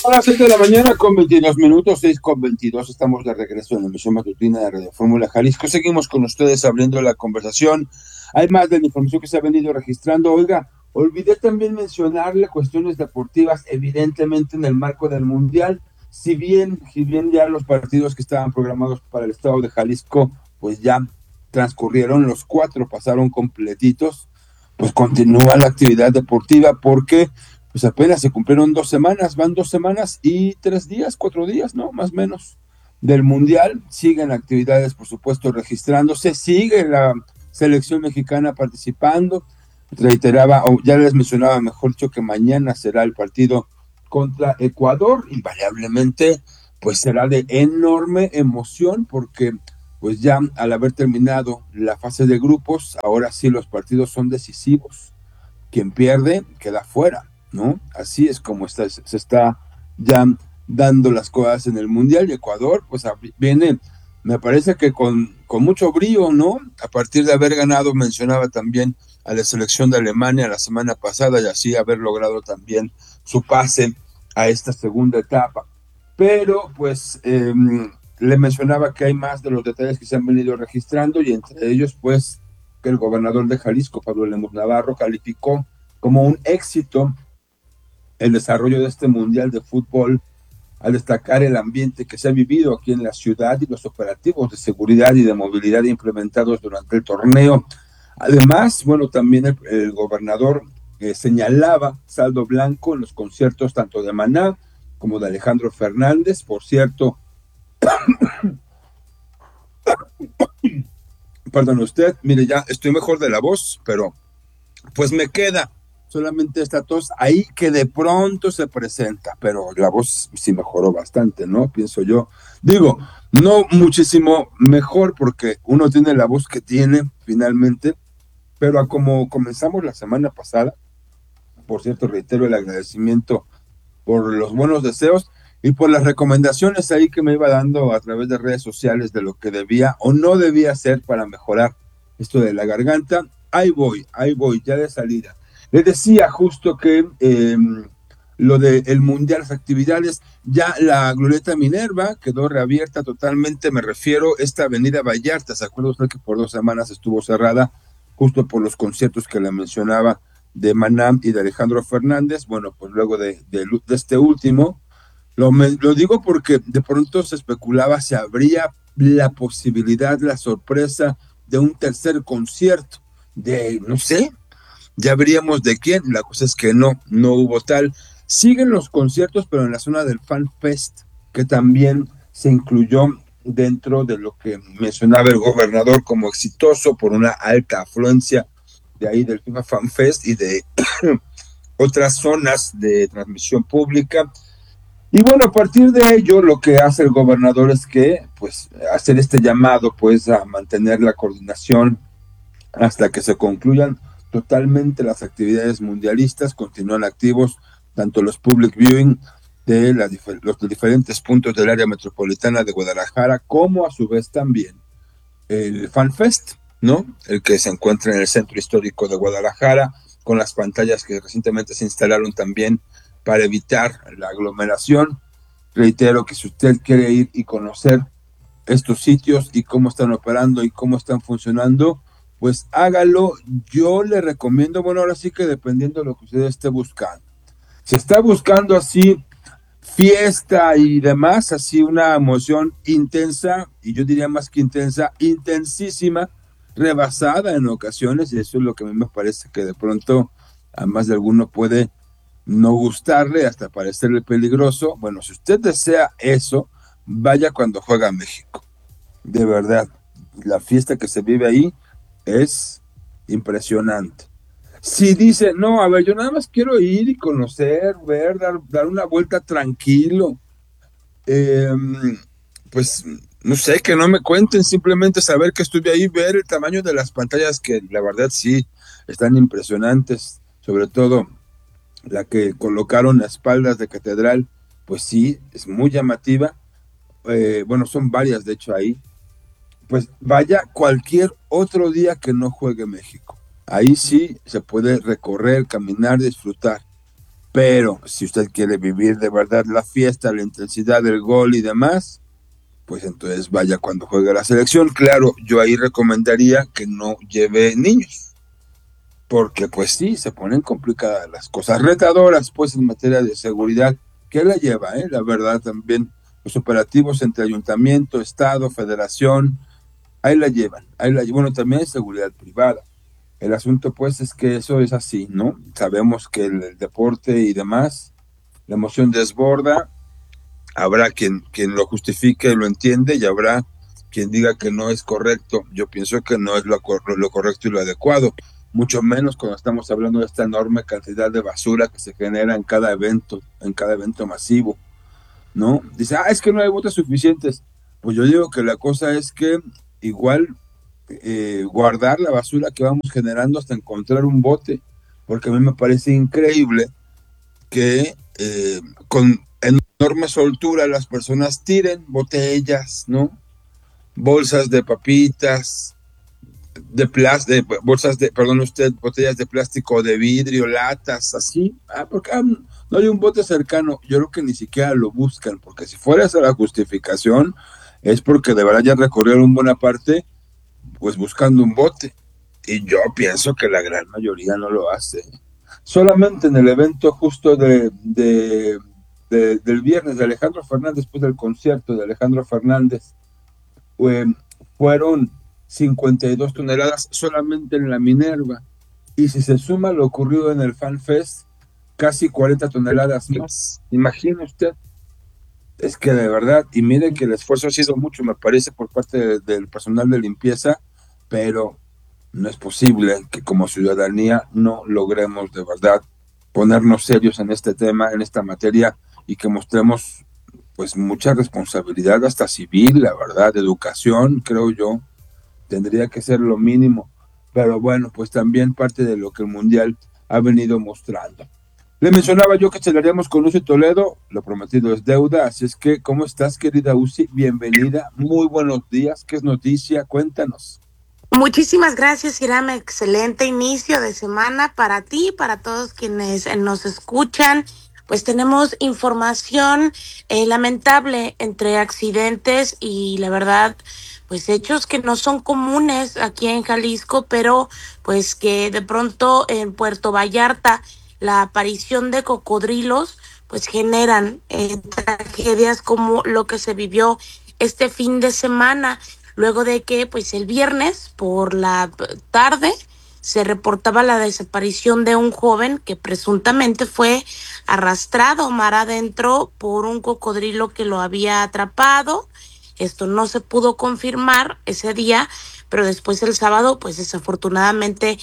A las 7 de la mañana con 22 minutos, 6 con 22, estamos de regreso en la emisión matutina de Radio Fórmula Jalisco. Seguimos con ustedes abriendo la conversación. Hay más de la información que se ha venido registrando. Oiga, olvidé también mencionarle cuestiones deportivas, evidentemente en el marco del Mundial. Si bien ya los partidos que estaban programados para el estado de Jalisco, pues ya transcurrieron, los 4 pasaron completitos, pues continúa la actividad deportiva porque pues apenas se cumplieron 2 semanas, van 2 semanas y 3 días, 4 días, ¿no? Más o menos, del Mundial. Siguen actividades, por supuesto, registrándose, sigue la selección mexicana participando. Reiteraba, o ya les mencionaba, mejor dicho, que mañana será el partido contra Ecuador. Invariablemente, pues será de enorme emoción porque pues ya al haber terminado la fase de grupos, ahora sí los partidos son decisivos. Quien pierde queda fuera, ¿no? Así es como se está ya dando las cosas en el Mundial. Y Ecuador, pues viene, me parece que con mucho brío, ¿no? A partir de haber ganado, mencionaba también a la selección de Alemania la semana pasada y así haber logrado también su pase a esta segunda etapa. Pero, pues, le mencionaba que hay más de los detalles que se han venido registrando y entre ellos, pues, que el gobernador de Jalisco, Pablo Lemus Navarro, calificó como un éxito el desarrollo de este Mundial de Fútbol al destacar el ambiente que se ha vivido aquí en la ciudad y los operativos de seguridad y de movilidad implementados durante el torneo. Además, bueno, también el gobernador señalaba saldo blanco en los conciertos tanto de Maná como de Alejandro Fernández. Por cierto, perdón usted, mire, ya estoy mejor de la voz, pero pues me queda solamente esta tos ahí que de pronto se presenta, pero la voz sí mejoró bastante, ¿no? Pienso yo. Digo, no muchísimo mejor porque uno tiene la voz que tiene finalmente, pero a como comenzamos la semana pasada, por cierto, reitero el agradecimiento por los buenos deseos y por las recomendaciones ahí que me iba dando a través de redes sociales de lo que debía o no debía hacer para mejorar esto de la garganta. Ahí voy, ya de salida. Les decía justo que lo del Mundial, las actividades, ya la Glorieta Minerva quedó reabierta totalmente, me refiero a esta avenida Vallarta. ¿Se acuerda usted que por 2 semanas estuvo cerrada justo por los conciertos que le mencionaba de Manam y de Alejandro Fernández? Bueno, pues luego de este último, lo digo porque de pronto se especulaba si habría la posibilidad, la sorpresa de un tercer concierto, de, no sé, ya veríamos de quién. La cosa es que no hubo tal. Siguen los conciertos, pero en la zona del Fan Fest, que también se incluyó dentro de lo que mencionaba el gobernador como exitoso por una alta afluencia de ahí del FIFA Fan Fest y de otras zonas de transmisión pública. Y bueno, a partir de ello, lo que hace el gobernador es que, pues, hacer este llamado, pues, a mantener la coordinación hasta que se concluyan totalmente las actividades mundialistas. Continúan activos tanto los public viewing de los diferentes puntos del área metropolitana de Guadalajara, como a su vez también el Fan Fest, ¿no? El que se encuentra en el centro histórico de Guadalajara, con las pantallas que recientemente se instalaron también para evitar la aglomeración. Reitero que si usted quiere ir y conocer estos sitios y cómo están operando y cómo están funcionando, pues hágalo. Yo le recomiendo, bueno, ahora sí que dependiendo de lo que usted esté buscando. Si está buscando así fiesta y demás, así una emoción intensa, y yo diría más que intensa, intensísima, rebasada en ocasiones, y eso es lo que a mí me parece que de pronto a más de alguno puede no gustarle, hasta parecerle peligroso. Bueno, si usted desea eso, vaya cuando juega México. De verdad, la fiesta que se vive ahí es impresionante. Si dice, no, a ver, yo nada más quiero ir y conocer, ver, dar una vuelta tranquilo, eh, pues no sé, que no me cuenten, simplemente saber que estuve ahí, ver el tamaño de las pantallas, que la verdad sí están impresionantes, sobre todo la que colocaron a espaldas de Catedral, pues sí, es muy llamativa. Bueno, son varias de hecho ahí. Pues vaya cualquier otro día que no juegue México. Ahí sí se puede recorrer, caminar, disfrutar. Pero si usted quiere vivir de verdad la fiesta, la intensidad del gol y demás, pues entonces vaya cuando juegue la selección. Claro, yo ahí recomendaría que no lleve niños, porque pues sí, se ponen complicadas las cosas, retadoras pues en materia de seguridad, que la lleva, la verdad también, los operativos entre ayuntamiento, estado, federación, ahí la llevan, bueno, también hay seguridad privada. El asunto pues es que eso es así, ¿no? Sabemos que el deporte y demás, la emoción desborda, habrá quien lo justifique y lo entiende y habrá quien diga que no es correcto. Yo pienso que no es lo correcto y lo adecuado, mucho menos cuando estamos hablando de esta enorme cantidad de basura que se genera en cada evento masivo, ¿no? Dice, es que no hay botes suficientes. Pues yo digo que la cosa es que igual guardar la basura que vamos generando hasta encontrar un bote, porque a mí me parece increíble que con enorme soltura las personas tiren botellas, ¿no? Bolsas de papitas, bolsas de, perdón usted, botellas de plástico, de vidrio, latas, así. Porque no hay un bote cercano. Yo creo que ni siquiera lo buscan, porque si fuera esa la justificación, es porque de verdad ya recorrieron buena parte, pues buscando un bote. Y yo pienso que la gran mayoría no lo hace. Solamente en el evento justo del viernes de Alejandro Fernández, después del concierto de Alejandro Fernández, eh, fueron 52 toneladas solamente en la Minerva. Y si se suma lo ocurrido en el Fan Fest, casi 40 toneladas más. Imagine usted. Es que de verdad, y miren que el esfuerzo ha sido mucho, me parece, por parte del personal de limpieza, pero no es posible que como ciudadanía no logremos de verdad ponernos serios en este tema, en esta materia, y que mostremos pues mucha responsabilidad hasta civil, la verdad, de educación, creo yo, tendría que ser lo mínimo. Pero bueno, pues también parte de lo que el Mundial ha venido mostrando. Le mencionaba yo que charlaríamos con Lucy Toledo, lo prometido es deuda, así es que, ¿cómo estás, querida Uzi? Bienvenida, muy buenos días, ¿qué es noticia? Cuéntanos. Muchísimas gracias, Iram. Excelente inicio de semana para ti, para todos quienes nos escuchan. Pues tenemos información lamentable entre accidentes y la verdad, pues hechos que no son comunes aquí en Jalisco, pero pues que de pronto en Puerto Vallarta la aparición de cocodrilos pues generan tragedias como lo que se vivió este fin de semana luego de que pues el viernes por la tarde se reportaba la desaparición de un joven que presuntamente fue arrastrado mar adentro por un cocodrilo que lo había atrapado. Esto no se pudo confirmar ese día, pero después el sábado, pues desafortunadamente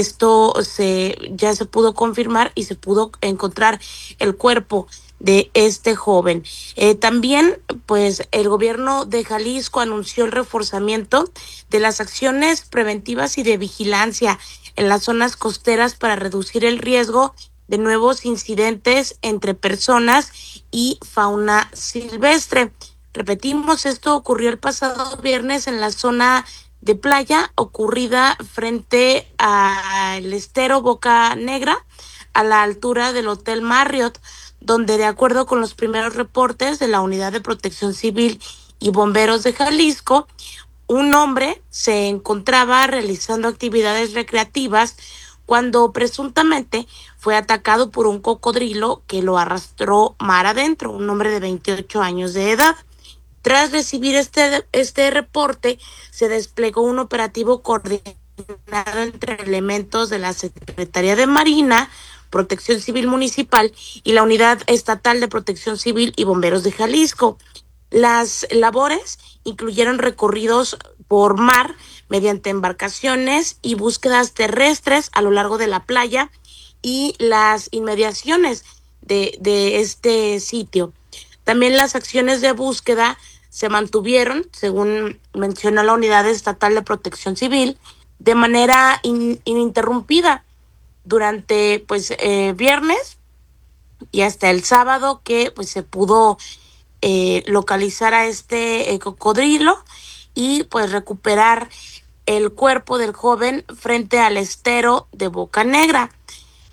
ya se pudo confirmar y se pudo encontrar el cuerpo de este joven. También, pues, el gobierno de Jalisco anunció el reforzamiento de las acciones preventivas y de vigilancia en las zonas costeras para reducir el riesgo de nuevos incidentes entre personas y fauna silvestre. Repetimos, esto ocurrió el pasado viernes en la zona de playa ocurrida frente al estero Boca Negra, a la altura del Hotel Marriott, donde de acuerdo con los primeros reportes de la Unidad de Protección Civil y Bomberos de Jalisco, un hombre se encontraba realizando actividades recreativas cuando presuntamente fue atacado por un cocodrilo que lo arrastró mar adentro, un hombre de 28 años de edad. Tras recibir este reporte, se desplegó un operativo coordinado entre elementos de la Secretaría de Marina, Protección Civil Municipal y la Unidad Estatal de Protección Civil y Bomberos de Jalisco. Las labores incluyeron recorridos por mar mediante embarcaciones y búsquedas terrestres a lo largo de la playa y las inmediaciones de este sitio. También las acciones de búsqueda se mantuvieron, según menciona la Unidad Estatal de Protección Civil, de manera ininterrumpida durante pues viernes y hasta el sábado que pues se pudo localizar a este cocodrilo y pues recuperar el cuerpo del joven frente al estero de Boca Negra.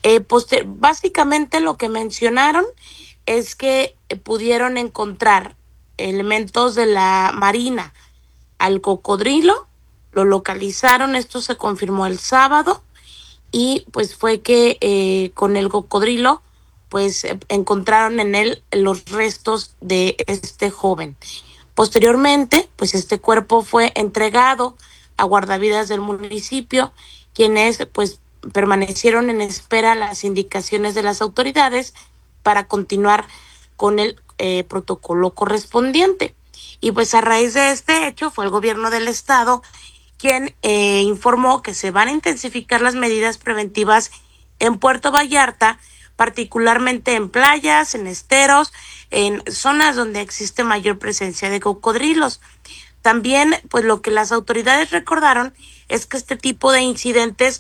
Básicamente lo que mencionaron es que pudieron encontrar elementos de la marina al cocodrilo, lo localizaron, esto se confirmó el sábado, y pues fue que con el cocodrilo pues encontraron en él los restos de este joven. Posteriormente, pues este cuerpo fue entregado a guardavidas del municipio, quienes pues permanecieron en espera las indicaciones de las autoridades para continuar con el protocolo correspondiente. Y pues a raíz de este hecho fue el gobierno del estado quien informó que se van a intensificar las medidas preventivas en Puerto Vallarta, particularmente en playas, en esteros, en zonas donde existe mayor presencia de cocodrilos. También, pues lo que las autoridades recordaron es que este tipo de incidentes